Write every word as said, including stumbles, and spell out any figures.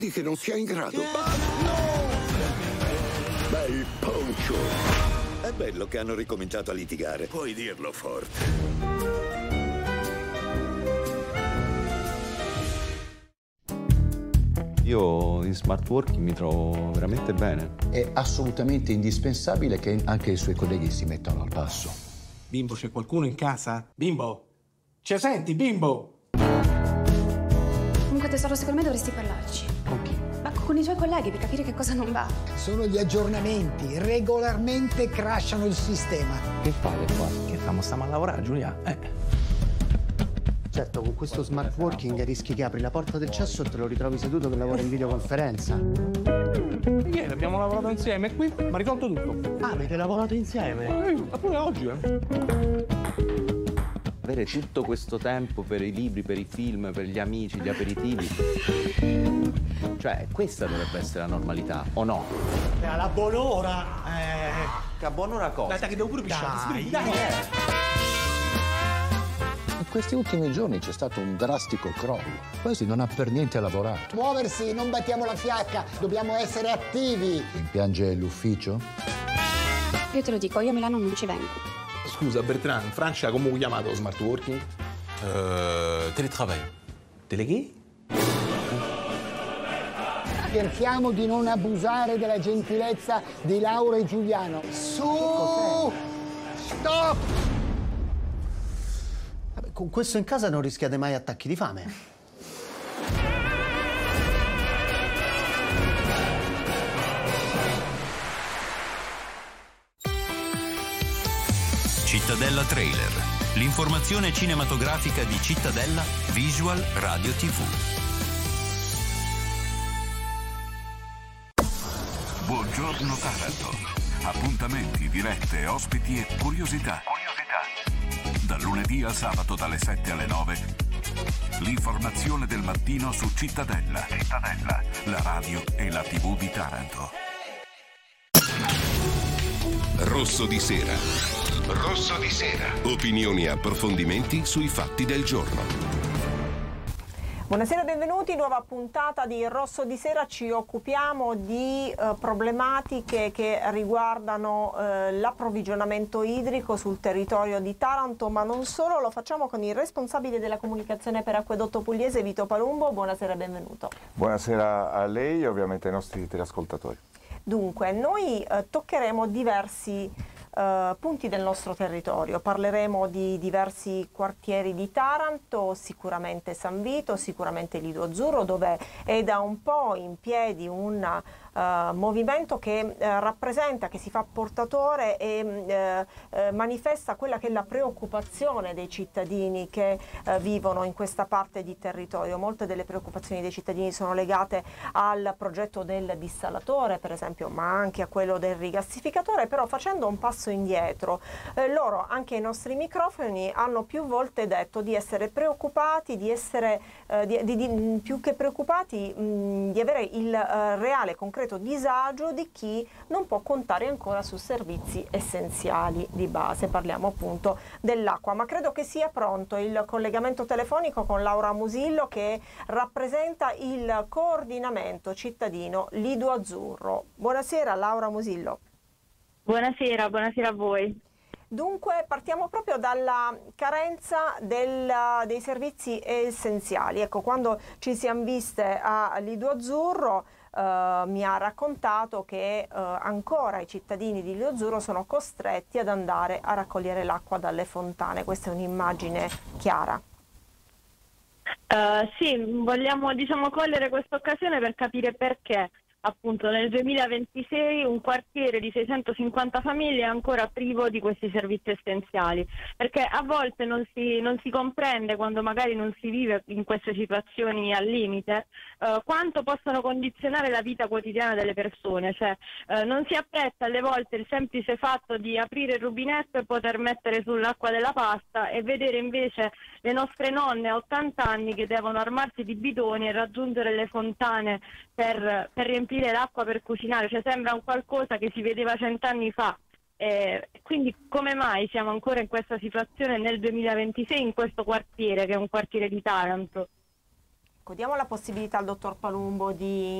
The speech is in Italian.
di che non sia in grado. Bel poncio. È bello che hanno ricominciato a litigare. Puoi dirlo forte. Io in smart working mi trovo veramente bene. È assolutamente indispensabile che anche i suoi colleghi si mettano al passo. Bimbo, c'è qualcuno in casa? Bimbo? Ci senti, bimbo? Comunque tesoro, secondo me dovresti parlarci. Con chi? Ma con i tuoi colleghi per capire che cosa non va. Sono gli aggiornamenti, regolarmente crashano il sistema. Che fate qua? Che famo, stiamo a lavorare, Giulia? Eh. Certo, con questo smart working rischi che apri la porta del cesso e te lo ritrovi seduto che lavora in videoconferenza. Ieri abbiamo lavorato insieme qui, mi ha risolto tutto. Ah, avete lavorato insieme? Eh, ma pure oggi, eh. Avere tutto questo tempo per i libri, per i film, per gli amici, gli aperitivi. Cioè, questa dovrebbe essere la normalità, o no? Alla buon'ora! Eh... Che a buon'ora cosa? Dai, dai, che devo pure pisciare, Dai, dai, dai. In questi ultimi giorni c'è stato un drastico crollo. Quasi non ha per niente lavorato. Muoversi, non battiamo la fiacca, dobbiamo essere attivi. Rimpiange l'ufficio? Io te lo dico, io a Milano non ci vengo. Scusa, Bertrand, in Francia come ho chiamato smart working? Euh, télétravail. Deleghi? Cerchiamo di non abusare della gentilezza di Laura e Giuliano. Su! Stop! Vabbè, con questo in casa non rischiate mai attacchi di fame. Cittadella Trailer, l'informazione cinematografica di Cittadella Visual Radio tivù. Buongiorno Taranto. Appuntamenti, dirette, ospiti e curiosità. Curiosità. Dal lunedì al sabato dalle sette alle nove. L'informazione del mattino su Cittadella. Cittadella, la radio e la tivù di Taranto. Rosso di sera. Rosso di sera. Opinioni e approfondimenti sui fatti del giorno. Buonasera, benvenuti, nuova puntata di Rosso di Sera. Ci occupiamo di eh, problematiche che riguardano eh, l'approvvigionamento idrico sul territorio di Taranto, ma non solo. Lo facciamo con il responsabile della comunicazione per Acquedotto Pugliese, Vito Palumbo. Buonasera e benvenuto. Buonasera a lei e ovviamente ai nostri teleascoltatori. Dunque, noi eh, toccheremo diversi Uh, punti del nostro territorio. Parleremo di diversi quartieri di Taranto, sicuramente San Vito, sicuramente Lido Azzurro, dove è da un po' in piedi un uh, movimento che uh, rappresenta, che si fa portatore e uh, uh, manifesta quella che è la preoccupazione dei cittadini che uh, vivono in questa parte di territorio. Molte delle preoccupazioni dei cittadini sono legate al progetto del dissalatore, per esempio, ma anche a quello del rigassificatore. Però, facendo un passo indietro, eh, loro, anche ai nostri microfoni, hanno più volte detto di essere preoccupati, di essere eh, di, di, di, più che preoccupati, mh, di avere il eh, reale, concreto disagio di chi non può contare ancora su servizi essenziali di base. Parliamo appunto dell'acqua, ma credo che sia pronto il collegamento telefonico con Laura Musillo, che rappresenta il coordinamento cittadino Lido Azzurro. Buonasera Laura Musillo. Buonasera, buonasera a voi. Dunque, partiamo proprio dalla carenza del, dei servizi essenziali. Ecco, quando ci siamo viste a Lido Azzurro, eh, mi ha raccontato che eh, ancora i cittadini di Lido Azzurro sono costretti ad andare a raccogliere l'acqua dalle fontane. Questa è un'immagine chiara. Uh, sì, vogliamo diciamo cogliere questa occasione per capire perché. Appunto nel duemilaventisei un quartiere di seicentocinquanta famiglie è ancora privo di questi servizi essenziali, perché a volte non si, non si comprende, quando magari non si vive in queste situazioni al limite, eh, quanto possono condizionare la vita quotidiana delle persone. Cioè eh, non si apprezza alle volte il semplice fatto di aprire il rubinetto e poter mettere sull'acqua della pasta, e vedere invece le nostre nonne a ottanta anni che devono armarsi di bidoni e raggiungere le fontane per, per riempire l'acqua per cucinare. Cioè sembra un qualcosa che si vedeva cent'anni fa. Eh, quindi come mai siamo ancora in questa situazione nel duemilaventisei in questo quartiere, che è un quartiere di Taranto? Diamo la possibilità al dottor Palumbo di